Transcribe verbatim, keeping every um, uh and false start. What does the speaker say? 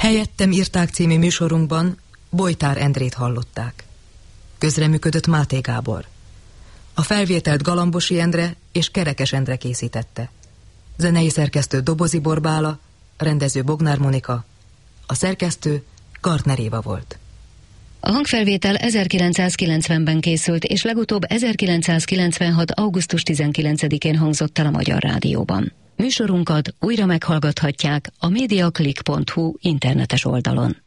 Helyettem írták című műsorunkban Bojtár Endrét hallották. Közreműködött Máté Gábor. A felvételt Galambosi Endre és Kerekes Endre készítette. Zenei szerkesztő Dobozi Borbála, rendező Bognár Monika, a szerkesztő Gartner Éva volt. A hangfelvétel ezerkilencszázkilencvenben készült, és legutóbb ezerkilencszázkilencvenhat. augusztus tizenkilencedikén hangzott el a Magyar Rádióban. Műsorunkat újra meghallgathatják a mediaclick pont hu internetes oldalon.